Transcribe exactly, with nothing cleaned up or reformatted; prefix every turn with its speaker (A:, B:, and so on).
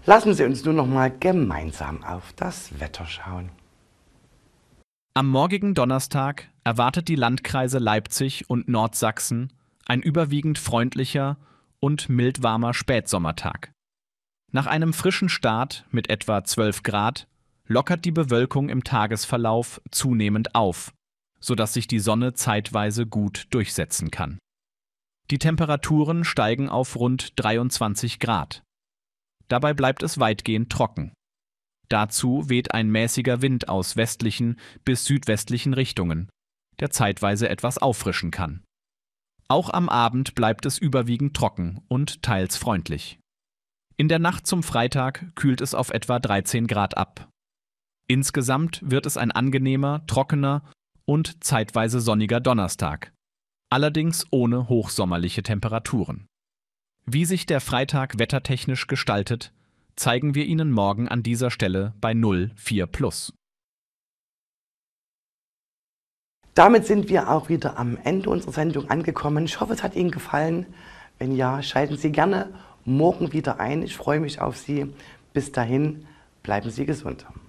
A: Lassen Sie uns nun noch mal gemeinsam auf das Wetter schauen.
B: Am morgigen Donnerstag erwartet die Landkreise Leipzig und Nordsachsen ein überwiegend freundlicher und mild warmer Spätsommertag. Nach einem frischen Start mit etwa zwölf Grad lockert die Bewölkung im Tagesverlauf zunehmend auf, sodass sich die Sonne zeitweise gut durchsetzen kann. Die Temperaturen steigen auf rund dreiundzwanzig Grad. Dabei bleibt es weitgehend trocken. Dazu weht ein mäßiger Wind aus westlichen bis südwestlichen Richtungen, der zeitweise etwas auffrischen kann. Auch am Abend bleibt es überwiegend trocken und teils freundlich. In der Nacht zum Freitag kühlt es auf etwa dreizehn Grad ab. Insgesamt wird es ein angenehmer, trockener und zeitweise sonniger Donnerstag, allerdings ohne hochsommerliche Temperaturen. Wie sich der Freitag wettertechnisch gestaltet, zeigen wir Ihnen morgen an dieser Stelle bei null Komma vier plus.
A: Damit sind wir auch wieder am Ende unserer Sendung angekommen. Ich hoffe, es hat Ihnen gefallen. Wenn ja, schalten Sie gerne morgen wieder ein. Ich freue mich auf Sie. Bis dahin, bleiben Sie gesund.